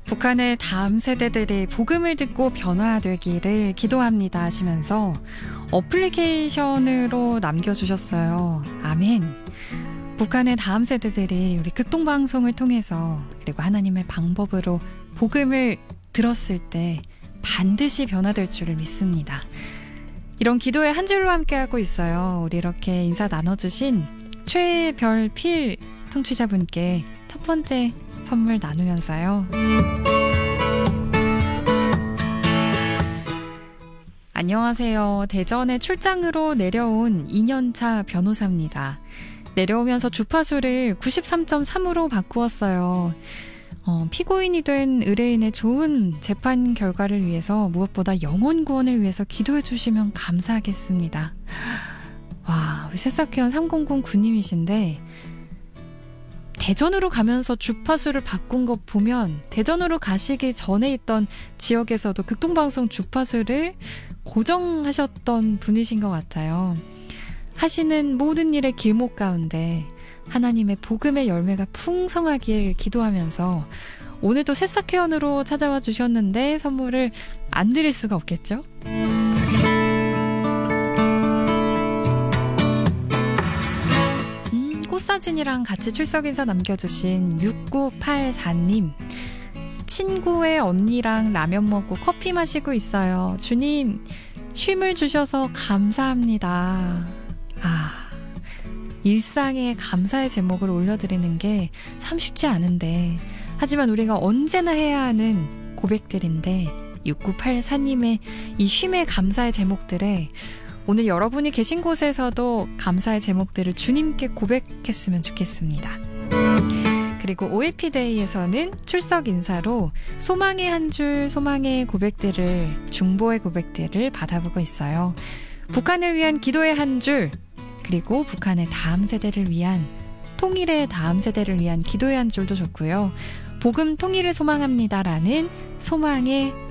북한의 다음 세대들이 복음을 듣고 변화되기를 기도합니다 하시면서 어플리케이션으로 남겨주셨어요. 아멘. 북한의 다음 세대들이 우리 극동방송을 통해서 그리고 하나님의 방법으로 복음을 들었을 때 반드시 변화될 줄을 믿습니다. 이런 기도의 한 줄로 함께하고 있어요. 우리 이렇게 인사 나눠주신 최별필 청취자분께 첫 번째 선물 나누면서요. 안녕하세요. 대전에 출장으로 내려온 2년차 변호사입니다. 내려오면서 주파수를 93.3으로 바꾸었어요. 피고인이 된 의뢰인의 좋은 재판 결과를 위해서 무엇보다 영혼 구원을 위해서 기도해 주시면 감사하겠습니다. 와, 우리 새싹회원 3009님이신데 대전으로 가면서 주파수를 바꾼 것 보면 대전으로 가시기 전에 있던 지역에서도 극동방송 주파수를 고정하셨던 분이신 것 같아요. 하시는 모든 일의 길목 가운데 하나님의 복음의 열매가 풍성하길 기도하면서 오늘도 새싹회원으로 찾아와 주셨는데 선물을 안 드릴 수가 없겠죠? 꽃사진이랑 같이 출석 인사 남겨주신 6984님. 친구의 언니랑 라면 먹고 커피 마시고 있어요. 주님, 쉼을 주셔서 감사합니다. 일상에 감사의 제목을 올려드리는 게 참 쉽지 않은데, 하지만 우리가 언제나 해야 하는 고백들인데 6984님의 이 쉼의 감사의 제목들에 오늘 여러분이 계신 곳에서도 감사의 제목들을 주님께 고백했으면 좋겠습니다. 그리고 OAP데이에서는 출석 인사로 소망의 한 줄, 소망의 고백들을, 중보의 고백들을 받아보고 있어요. 북한을 위한 기도의 한 줄, 그리고 북한의 다음 세대를 위한, 통일의 다음 세대를 위한 기도의 한 줄도 좋고요. 복음 통일을 소망합니다라는 소망의